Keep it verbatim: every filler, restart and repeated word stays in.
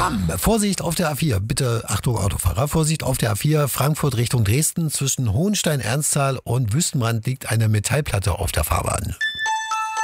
Bam! Vorsicht auf der A vier. Bitte, Achtung Autofahrer, Vorsicht auf der A vier Frankfurt Richtung Dresden. Zwischen Hohenstein-Ernsthal und Wüstenbrand liegt eine Metallplatte auf der Fahrbahn.